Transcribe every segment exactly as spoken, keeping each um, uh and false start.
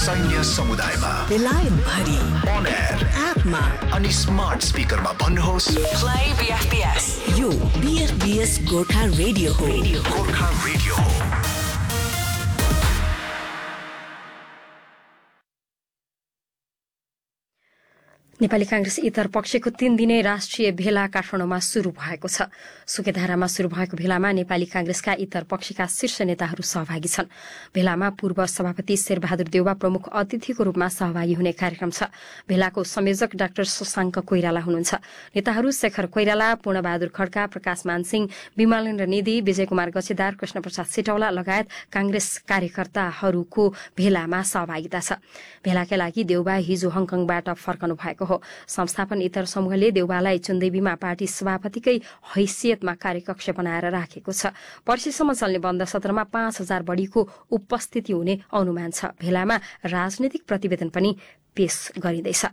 सैन्य समुदायमा बेलायत भरि on air एपमा अनि स्मार्ट स्पिकरमा भन्नुहोस् प्ले बीएफपीएस। यो बीएफपीएस गोर्खा रेडियो हो। गोर्खा रेडियो हो। नेपाली कांग्रेस इतर पक्षको तीन दिने राष्ट्रिय भेला काठमाडौँमा शुरू भएको छ। सुकेधारामा शुरू भएको भेलामा नेपाली कांग्रेसका इतर पक्षका शीर्ष नेताहरू सहभागी छन्। भेलामा पूर्व सभापति शेरबहादुर देउवा प्रमुख अतिथिको रूपमा सहभागी हुने कार्यक्रम छ। भेलाको संयोजक डाक्टर शशाङ्क कोइराला हुनुहुन्छ। नेताहरू शेखर कोइराला, पूर्णबहादुर खड्का, प्रकाश मानसिंह, विमलेन्द्र निधि, विजय कुमार गछेदार, कृष्णप्रसाद सिटौला लगायत कांग्रेस कार्यकर्ताहरूको भेलामा सहभागिता छ। भेलाका लागि देउवा हिजो हङकङबाट फर्कनु भएको हो। संस्थापन इतर समूहले देउवालाई चुन्देवीमा पार्टी सभापतिकै हैसियतमा कार्यकक्ष बनाएर राखेको छ। पर्सिसम्म चल्ने बन्द सत्रमा पाँच हजार बढ़ीको उपस्थिति हुने अनुमान छ। भेलामा राजनैतिक प्रतिवेदन पनि पेश गरिँदैछ।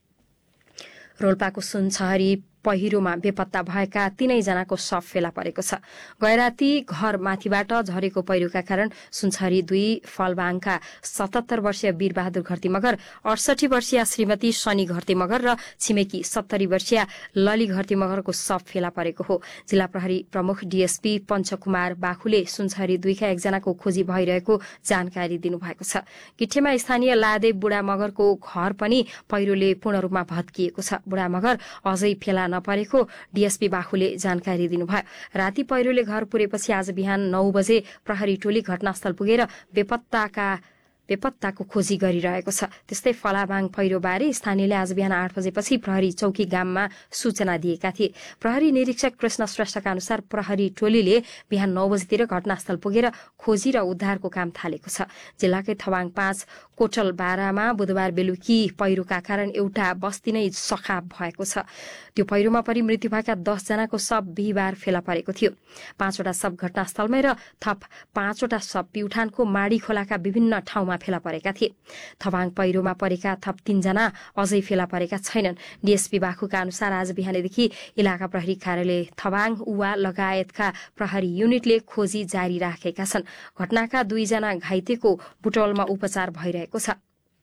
रोल्पाको सुनसहरी पहिरोमा बेपत्ता भएका तीनैजनाको शव फेला परेको छ। गैराती घर माथिबाट झरेको पहिरोका कारण सुनसहरी दुई फलबाङका सतहत्तर वर्षीय वीरबहादुर घरती मगर, अडसठी वर्षीय श्रीमती शनि घरती मगर र छिमेकी सत्तरी वर्षीय लली घरती मगरको शव फेला परेको हो। जिल्ला प्रहरी प्रमुख डीएसपी पञ्चकुमार बाखुले सुनसहरी दुईका एकजनाको खोजी भइरहेको जानकारी दिनुभएको छ। किठेमा स्थानीय लादे बुढा मगरको घर पनि पहिरोले पूर्ण रूपमा भत्किएको छ। बुढा मगर अझै फेला नपरेको डीएसपी बाखुले जानकारी दिनुभयो। राति पहिरोले घर पुरेपछि आज बिहान नौ बजे प्रहरी टोली घटनास्थल पुगेर बेपत्ताका बेपत्ताको खोजी गरिरहेको छ। त्यस्तै फलाबाङ पहिरोबारे स्थानीयले आज बिहान आठ बजेपछि प्रहरी चौकी गाममा सूचना दिएका थिए। प्रहरी निरीक्षक कृष्ण श्रेष्ठका अनुसार प्रहरी टोलीले बिहान नौ बजेतिर घटनास्थल पुगेर खोजी र उद्धारको काम थालेको छ। जिल्लाकै थवाङ पाँच कोटल बारामा बुधबार बेलुकी पहिरोका कारण एउटा बस्ती नै सखाप भएको छ। त्यो पहिरोमा परि मृत्यु भएका दसजनाको शव बिहिबार फेला परेको थियो। पाँचवटा शव घटनास्थलमै र थप पाँचवटा शव प्युठानको माडी खोलाका विभिन्न ठाउँमा फेला परेका थिए। थवाङ पहिरोमा परेका थप तीनजना अझै फेला परेका छैनन्। डीएसपी बाखुका अनुसार आज बिहानदेखि इलाका प्रहरी कार्यालय थवाङ, उवा लगायतका प्रहरी युनिटले खोजी जारी राखेका छन्। घटनाका दुईजना घाइतेको बुटवलमा उपचार भइरहेको छ।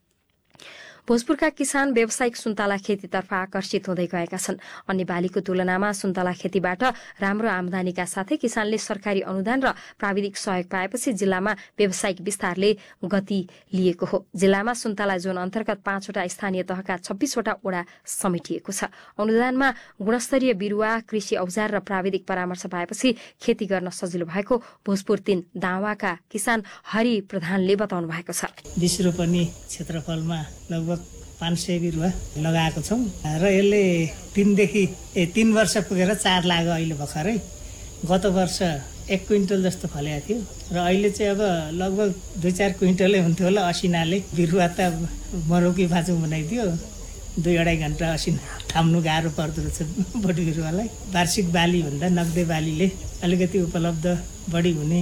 भोजपुरका किसान व्यावसायिक सुन्तला खेतीतर्फ आकर्षित हुँदै गएका छन्। अन्य बालीको तुलनामा सुन्तला खेतीबाट राम्रो आमदानीका साथै किसानले सरकारी अनुदान र प्राविधिक सहयोग पाएपछि जिल्लामा व्यावसायिक विस्तारले गति लिएको हो। जिल्लामा सुन्तला जोन अन्तर्गत पाँचवटा स्थानीय तहका छब्बीसवटा ओडा समेटिएको छ। अनुदानमा गुणस्तरीय बिरुवा, कृषि औजार र प्राविधिक परामर्श पाएपछि खेती गर्न सजिलो भएको भोजपुर तीन दावाका किसान हरि प्रधानले बताउनु भएको छ। बीस रोपनी क्षेत्रफलमा लगभग पाँच सय बिरुवा लगाएको छौँ र यसले तीनदेखि ए तीन वर्ष पुगेर चार लाग्यो अहिले भर्खरै। गत वर्ष एक क्विन्टल जस्तो फलेको थियो र अहिले चाहिँ अब लगभग दुई चार क्विन्टलै हुन्थ्यो होला। असिनाले बिरुवा त मरौकी भाँचौँ बनाइदियो। दुई अढाई घन्टा असिना थाम्नु गाह्रो पर्दो रहेछ बोडी बिरुवालाई। वार्षिक बाली भन्दा नगदे बालीले अलिकति उपलब्ध बढी हुने।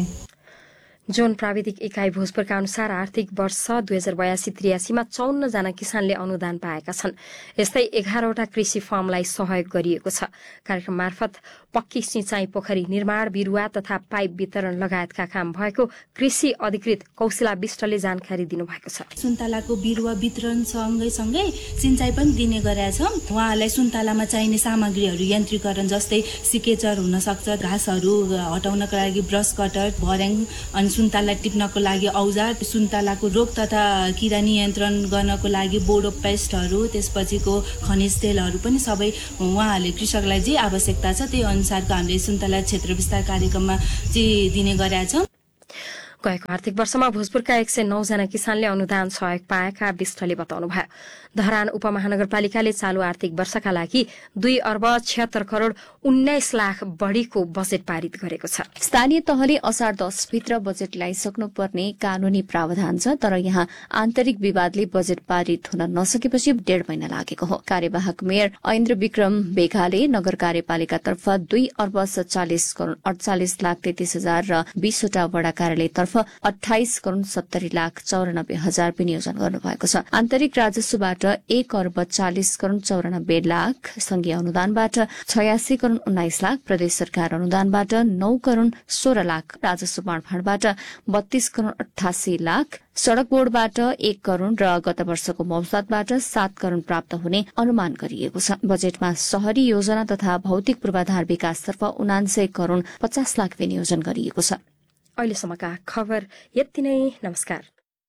जोन प्राविधिक इकाइ भोजपुरका अनुसार आर्थिक वर्ष दुई हजार बयासी त्रियासीमा चौन्न जना किसानले अनुदान पाएका छन्। यस्तै एघारवटा कृषि फर्मलाई सहयोग गरिएको छ। कार्यक्रम मार्फत पक्की सिंचाई पोखरी निर्माण, बिरुवा तथा पाइप वितरण लगायतका काम भएको कृषि अधिकृत कौशिला विष्टले जानकारी दिनुभएको छ। सुन्तलाको बिरुवा वितरण सँगै सँगै सिंचाई पनि दिने गरेका छौँ। उहाँहरूलाई सुन्तलामा चाहिने सामग्रीहरू यन्त्रीकरण जस्तै सिकेचर हुन सक्छ, घाँसहरू हटाउनका लागि ब्रस कटर, भर्याङ, अनि सुन्तला टिप्नको लागि औजार, सुन्तलाको रोग तथा किरा नियन्त्रण गर्नको लागि बोडो पेस्टहरू, त्यसपछिको खनिज तेलहरू पनि सबै उहाँहरूले कृषकलाई जे आवश्यकता छ त्यही अनुसारको हामीले सुन्तला क्षेत्र विस्तार कार्यक्रममा चाहिँ दिने गरेका छौँ। गएको आर्थिक वर्षमा भोजपुरका एक सय नौ जना किसानले अनुदान सहयोग पाएका विष्टले बताउनुभयो। धरान उपमहानगरपालिकाले चालू आर्थिक वर्षका लागि दुई अर्ब छिहत्तर करोड़ उन्नाइस लाख बढ़ीको बजेट पारित गरेको छ। स्थानीय तहले असार दस भित्र बजेट ल्याइसक्नुपर्ने कानूनी प्रावधान छ, तर यहाँ आन्तरिक विवादले बजेट पारित हुन नसकेपछि डेढ़ महिना लागेको हो। कार्यवाहक मेयर ऐन्द्र विक्रम बेघाले नगर कार्यपालिकातर्फ दुई अर्ब सत्तालिस करोड़ अड़चालिस लाख तैतिस हजार र बीसवटा वडा कार्यालयतर्फ विकासतर्फ अठाइस करोड़ सत्तरी लाख चौरानब्बे हजार विनियोजन गर्नुभएको छ। आन्तरिक राजस्वबाट एक अर्ब चालिस करोड़ चौरानब्बे लाख, संघीय अनुदानबाट छयासी करोड़ उन्नाइस लाख, प्रदेश सरकार अनुदानबाट नौ करोड़ सोह्र लाख, राजस्व बाँडफाँडबाट बत्तीस करोड़ अठासी लाख, सड़क बोर्डबाट एक करोड़ र गत वर्षको मौसमबाट सात करोड़ प्राप्त हुने अनुमान गरिएको छ। बजेटमा शहरी योजना तथा भौतिक पूर्वाधार विकासतर्फ उनान्सय करोड़ पचास लाख विनियोजन गरिएको छ। अहिलेसम्मका खबर यति नै। नमस्कार।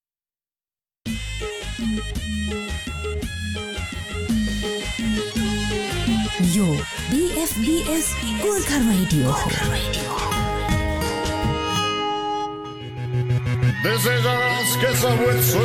यो बीएफबीएस गोर्खा रेडियो हो। This is us, get some with